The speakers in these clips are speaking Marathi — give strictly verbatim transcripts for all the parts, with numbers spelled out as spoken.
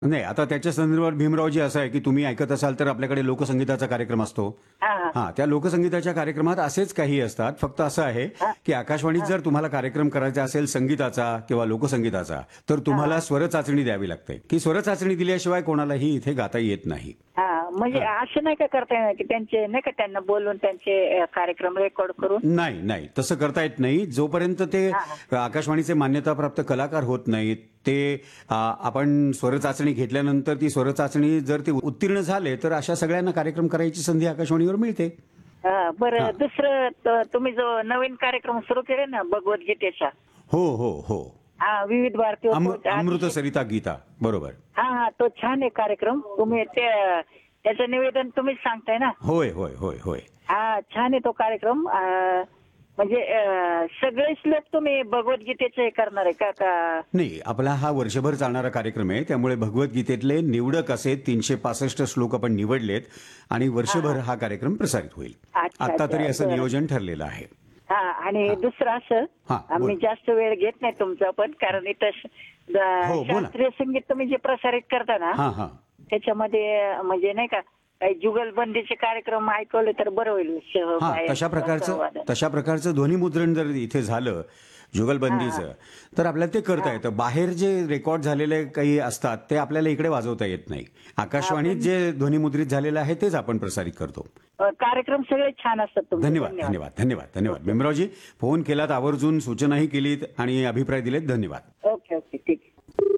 नाही, आता त्याच्या संदर्भात भीमरावजी असं आहे की तुम्ही ऐकत असाल तर आपल्याकडे लोकसंगीताचा कार्यक्रम असतो. हा हा हा, त्या लोकसंगीताच्या कार्यक्रमात असेच काही असतात. फक्त असं आहे हा की आकाशवाणीत जर तुम्हाला कार्यक्रम करायचा असेल संगीताचा किंवा लोकसंगीताचा तर तुम्हाला हा स्वर चाचणी द्यावी लागते की स्वर चाचणी दिल्याशिवाय कोणालाही इथे गाता येत नाही. हा म्हणजे हा. असं नाही का करता येणार की त्यांचे नाही का त्यांना बोलून त्यांचे अ, कार्यक्रम रेकॉर्ड करून. नाही नाही तसं करता येत नाही. जोपर्यंत ते हा हा आकाशवाणीचे मान्यताप्राप्त कलाकार होत नाहीत ते आ, आपण स्वर चाचणी घेतल्यानंतर ती स्वर चाचणी जर ते उत्तीर्ण झाले तर अशा सगळ्यांना कार्यक्रम करायची संधी आकाशवाणीवर मिळते. हा, हा. बरं दुसरं त- तुम्ही जो नवीन कार्यक्रम सुरू केले ना भगवद्गीतेचा. हो हो हो. हा विविध भारती अम, होतो अमृत अतिशय- सरिता गीता बरोबर. हा हा तो छान आहे कार्यक्रम. तुम्ही ते त्याचं निवेदन तुम्हीच सांगताय ना. होय होय होय होय. हा छान आहे तो कार्यक्रम. अ, म्हणजे अ, सगळे श्लोक तुम्ही भगवद्गीतेचे हे करणार आहे का का. नाही, आपला हा वर्षभर चालणारा कार्यक्रम आहे त्यामुळे भगवद्गीतेतले निवडक असे तीनशे पासष्ट श्लोक आपण निवडलेत आणि वर्षभर हा कार्यक्रम प्रसारित होईल. अच्छा, आता तरी अच्छा, असं बरं. नियोजन ठरलेलं आहे. हा आणि दुसरं असं हा, आम्ही बोला. जास्त वेळ घेत नाही तुमचा पण कारण इथं श- द- हो, बोला. शास्त्रीय संगीत तुम्ही जे प्रसारित करता ना हा हा. त्याच्यामध्ये म्हणजे नाही का काही जुगलबंदीचे कार्यक्रम ऐकवले तर बरं होईल. श- हा बाहेर तशा प्रकारचं सहवादन. तशा प्रकारचं ध्वनिमुद्रण जर इथे झालं जुगलबंदीचं तर आपल्याला ते करता येतं. बाहेर जे रेकॉर्ड झालेले काही असतात ते आपल्याला इकडे वाजवता येत नाही. आकाशवाणीत जे ध्वनिमुद्रित झालेलं आहे तेच आपण प्रसारित करतो. अ, कार्यक्रम सगळे छान असतात तुमचे. धन्यवाद धन्यवाद धन्यवाद धन्यवाद भीमरावजी, फोन केलात, आवर्जून सूचनाही केलीत आणि अभिप्राय दिलेत. धन्यवाद. ओके ओके ठीक आहे.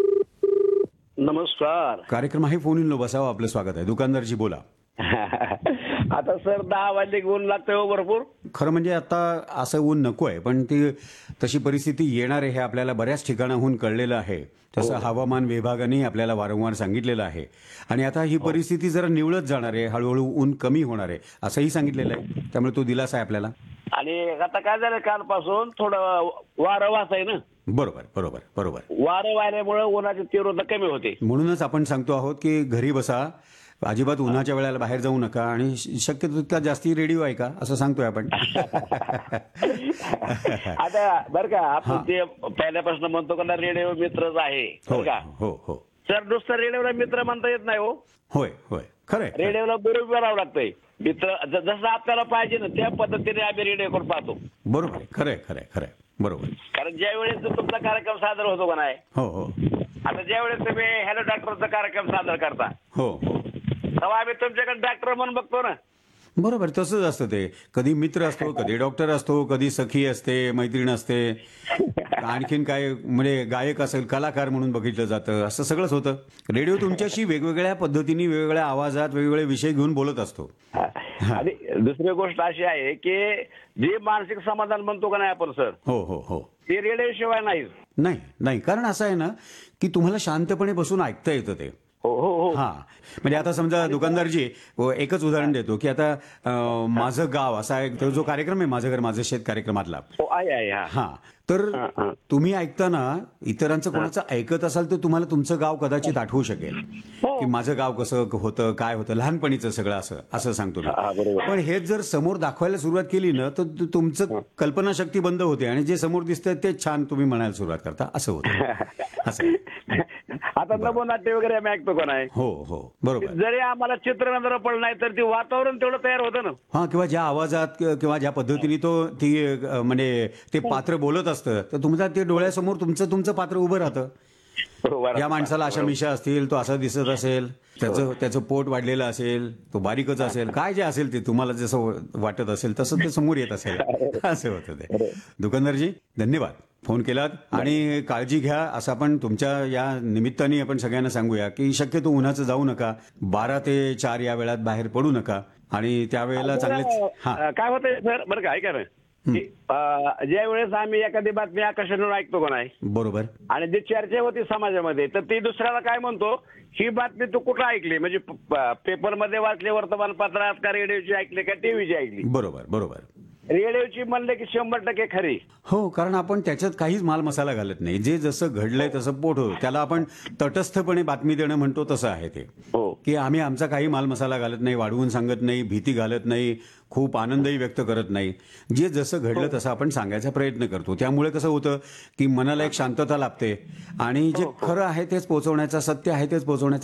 नमस्कार. कार्यक्रम आहे, फोन इन लो बसावं, आपलं स्वागत आहे. दुकानदारजी बोला. आता सर दहा वाजले की ऊन लागतंय हो भरपूर. खरं म्हणजे आता असं ऊन नको आहे पण ती तशी परिस्थिती येणार आहे हे आपल्याला बऱ्याच ठिकाणाहून कळलेलं आहे. तसं हवामान विभागाने आपल्याला वारंवार सांगितलेलं आहे आणि आता ही परिस्थिती जरा निवळत जाणार आहे, हळूहळू ऊन कमी होणार आहे असंही सांगितलेलं आहे. त्यामुळे तो दिलासा आहे आपल्याला. आणि आता काय झालं कालपासून थोडं वारं वाच आहे ना. बरोबर बरोबर बरोबर. वारं वाऱ्यामुळे उन्हाची तीव्रता कमी होते. म्हणूनच आपण सांगतो आहोत की घरी बसा, अजिबात उन्हाच्या वेळेला बाहेर जाऊ नका आणि शक्यतो तितका जास्ती रेडिओ ऐका असं सांगतोय आपण. आता बरं का आपण ते पहिल्यापासून म्हणतो का रेडिओ मित्रच आहे हो बरं का. हो हो. सर नुसतं रेडिओला मित्र म्हणता येत नाही हो. होय होय खरंय. रेडिओला बरोबर करावं लागतंय मित्र. ज- जसं आपल्याला पाहिजे ना त्या पद्धतीने आम्ही रेडिओकडे पाहतो. बरोबर आहे, खरंय खरंय खरंय बरोबर. कारण ज्या वेळेस जो तुमचा कार्यक्रम सादर होतो का नाही, हो हो आता ज्या वेळेस तुम्ही हॅलो डॉक्टरचा कार्यक्रम सादर करता हो हो. तेव्हा आम्ही तुमच्याकडे डॉक्टर म्हणून बघतो ना. बरोबर, तसंच असतं ते. कधी मित्र असतो, कधी डॉक्टर असतो, कधी सखी असते, मैत्रीण असते, आणखीन काय म्हणजे गायक असेल, कलाकार म्हणून बघितलं जातं, असं सगळंच होतं. रेडिओ तुमच्याशी वेगवेगळ्या पद्धतीने, वेगवेगळ्या आवाजात, वेगवेगळे विषय घेऊन बोलत असतो. आणि दुसरी गोष्ट अशी आहे की जे मानसिक समाधान म्हणतो का नाही आपण सर, हो हो हो. ते रेडिओ शिवाय नाही. नाही नाही, कारण असं आहे ना की तुम्हाला शांतपणे बसून ऐकता येतं ते. हो हो हो. हा, म्हणजे आता समजा दुकानदारजी, व एकच उदाहरण देतो की आता अं, माझं गाव असा एक तो जो कार्यक्रम आहे माझं घर माझं शेत कार्यक्रमातला, हो, आहे आहे हा. हा, तर हा, हा. तुम्ही ऐकताना इतरांचं कोणाचं ऐकत असाल तर तुम्हाला तुमचं गाव कदाचित आठवू शकेल हो. की माझं गाव कसं होतं, काय होतं, लहानपणीचं सगळं असं असं सांगतो मी. हा, बरोबर. पण हेच जर समोर दाखवायला सुरुवात केली ना तर तु- तुमचं कल्पनाशक्ती बंद होते आणि जे समोर दिसतंय तेच छान तुम्ही म्हणायला सुरुवात करता असं होतं. असं आहे. आता नभोनाट्य वगैरे आम्ही ऐकतो का नाही, हो हो बरोबर. जरी आम्हाला चित्र नजर पडलं नाही तर ते वातावरण तेवढं तयार होतं ना. हा, किंवा ज्या आवाजात कि- किंवा ज्या पद्धतीने तो ती अ, म्हणजे ते पात्र बोलत असतं तर तुमच्या ते डोळ्यासमोर तुमचं तुमचं पात्र उभं राहतं. बरोबर. या माणसाला अशा मिशा असतील, तो असा दिसत असेल, त्याचं त्याचं पोट वाढलेलं असेल, तो बारीकच असेल, काय जे असेल ते तुम्हाला जसं वाटत असेल तसं ते समोर येत असेल. असं होतं ते. दुकानदारजी धन्यवाद, फोन केलात आणि काळजी घ्या असं आपण तुमच्या या निमित्ताने आपण सगळ्यांना सांगूया की शक्यतो उन्हाचं जाऊ नका, बारा ते चार या वेळात बाहेर पडू नका आणि त्यावेळेला चांगलेच. हा अं, काय होतंय सर बरं का, ऐका ना, की, अं, ज्या वेळेस आम्ही एखादी बातमी आकाशवाणीवर ऐकतो का नाही बरोबर. आणि जी चर्चा होती समाजामध्ये तर ती दुसऱ्याला काय म्हणतो, ही बातमी तू कुठं ऐकली, म्हणजे प- प- पेपरमध्ये वाचली, वर्तमानपत्रात का रेडिओची ऐकली का टीव्हीची ऐकली. बरोबर बरोबर. रेडिओची म्हणलं की शंभर टक्के खरी. हो, कारण आपण त्याच्यात काहीच माल मसाला घालत नाही. जे जसं घडलंय तसं पोट होतं. त्याला आपण तटस्थपणे बातमी देणं म्हणतो तसं आहे ते. हो की आम्ही आमचा काही माल मसाला घालत नाही, वाढवून सांगत नाही, भीती घालत नाही, खूप आनंदही व्यक्त करत नाही. जे जसं घडलं तसं आपण सांगायचा प्रयत्न करतो. त्यामुळे कसं होतं की मनाला एक शांतता लाभते आणि जे खरं आहे तेच पोहोचवण्याचा, सत्य आहे तेच पोहोचवण्याचा